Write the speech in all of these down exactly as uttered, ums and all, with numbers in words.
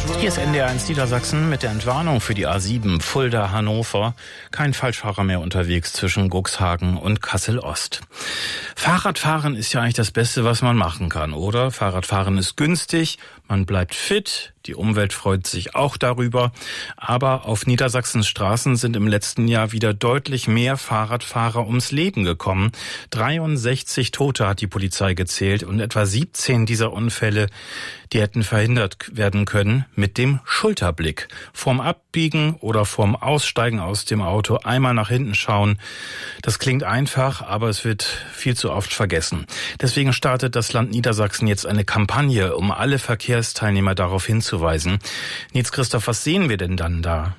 Hier ist N D R eins Niedersachsen mit der Entwarnung für die A sieben Fulda-Hannover. Kein Falschfahrer mehr unterwegs zwischen Cuxhaven und Kassel-Ost. Fahrradfahren ist ja eigentlich das Beste, was man machen kann, oder? Fahrradfahren ist günstig, man bleibt fit, die Umwelt freut sich auch darüber. Aber auf Niedersachsens Straßen sind im letzten Jahr wieder deutlich mehr Fahrradfahrer ums Leben gekommen. dreiundsechzig Tote hat die Polizei gezählt und etwa siebzehn dieser Unfälle, die hätten verhindert werden können mit dem Schulterblick. Vorm Abbiegen oder vorm Aussteigen aus dem Auto einmal nach hinten schauen. Das klingt einfach, aber es wird viel zu oft vergessen. Deswegen startet das Land Niedersachsen jetzt eine Kampagne, um alle Verkehrsteilnehmer darauf hinzuweisen. Nils Christoph, was sehen wir denn dann da?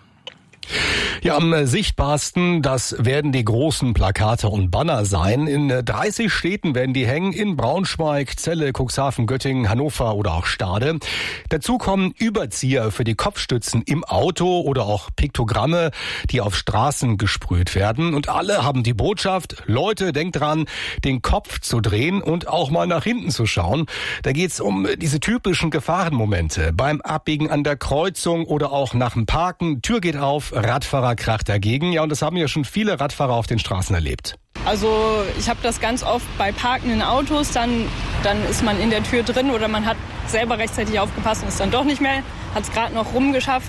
Ja, am sichtbarsten, das werden die großen Plakate und Banner sein. In dreißig Städten werden die hängen, in Braunschweig, Celle, Cuxhaven, Göttingen, Hannover oder auch Stade. Dazu kommen Überzieher für die Kopfstützen im Auto oder auch Piktogramme, die auf Straßen gesprüht werden. Und alle haben die Botschaft: Leute, denkt dran, den Kopf zu drehen und auch mal nach hinten zu schauen. Da geht's um diese typischen Gefahrenmomente beim Abbiegen an der Kreuzung oder auch nach dem Parken. Tür geht auf, Radfahrer kracht dagegen. Ja, und das haben ja schon viele Radfahrer auf den Straßen erlebt. Also ich habe das ganz oft bei parkenden Autos, dann, dann ist man in der Tür drin oder man hat selber rechtzeitig aufgepasst und ist dann doch nicht mehr, hat es gerade noch rumgeschafft.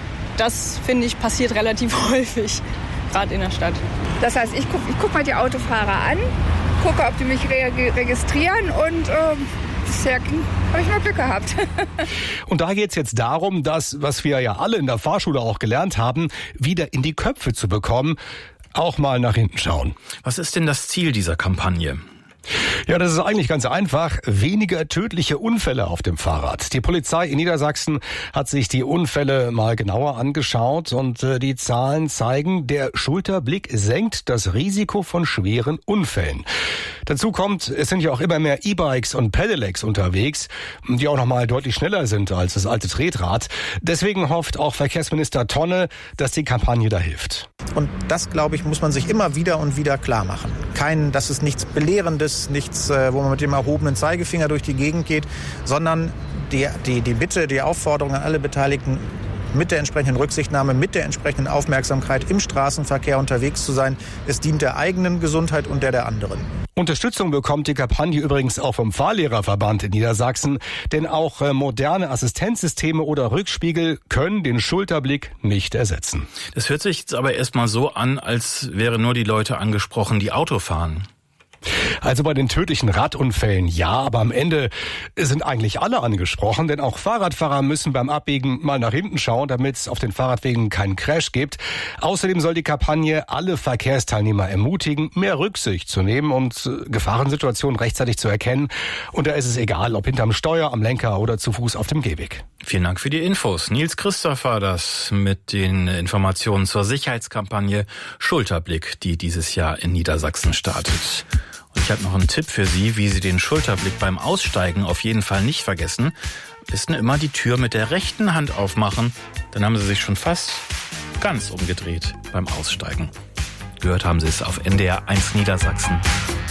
Das, finde ich, passiert relativ häufig, gerade in der Stadt. Das heißt, ich gucke ich guck mal die Autofahrer an, gucke, ob die mich re- registrieren und ähm, bisher habe ich mal Glück gehabt. Und da geht es jetzt darum, das, was wir ja alle in der Fahrschule auch gelernt haben, wieder in die Köpfe zu bekommen. Auch mal nach hinten schauen. Was ist denn das Ziel dieser Kampagne? Ja, das ist eigentlich ganz einfach. Weniger tödliche Unfälle auf dem Fahrrad. Die Polizei in Niedersachsen hat sich die Unfälle mal genauer angeschaut und äh, die Zahlen zeigen, der Schulterblick senkt das Risiko von schweren Unfällen. Dazu kommt, es sind ja auch immer mehr E-Bikes und Pedelecs unterwegs, die auch noch mal deutlich schneller sind als das alte Tretrad. Deswegen hofft auch Verkehrsminister Tonne, dass die Kampagne da hilft. Und das, glaube ich, muss man sich immer wieder und wieder klar machen. Kein, das ist nichts Belehrendes, nichts, wo man mit dem erhobenen Zeigefinger durch die Gegend geht, sondern die, die, die Bitte, die Aufforderung an alle Beteiligten, mit der entsprechenden Rücksichtnahme, mit der entsprechenden Aufmerksamkeit im Straßenverkehr unterwegs zu sein. Es dient der eigenen Gesundheit und der der anderen. Unterstützung bekommt die Kampagne übrigens auch vom Fahrlehrerverband in Niedersachsen, denn auch äh, moderne Assistenzsysteme oder Rückspiegel können den Schulterblick nicht ersetzen. Das hört sich jetzt aber erstmal so an, als wären nur die Leute angesprochen, die Auto fahren. Also bei den tödlichen Radunfällen ja, aber am Ende sind eigentlich alle angesprochen, denn auch Fahrradfahrer müssen beim Abbiegen mal nach hinten schauen, damit es auf den Fahrradwegen keinen Crash gibt. Außerdem soll die Kampagne alle Verkehrsteilnehmer ermutigen, mehr Rücksicht zu nehmen und Gefahrensituationen rechtzeitig zu erkennen. Und da ist es egal, ob hinterm Steuer, am Lenker oder zu Fuß auf dem Gehweg. Vielen Dank für die Infos. Nils Christoph war das mit den Informationen zur Sicherheitskampagne Schulterblick, die dieses Jahr in Niedersachsen startet. Und ich habe noch einen Tipp für Sie, wie Sie den Schulterblick beim Aussteigen auf jeden Fall nicht vergessen. Am besten immer die Tür mit der rechten Hand aufmachen. Dann haben Sie sich schon fast ganz umgedreht beim Aussteigen. Gehört haben Sie es auf N D R eins Niedersachsen.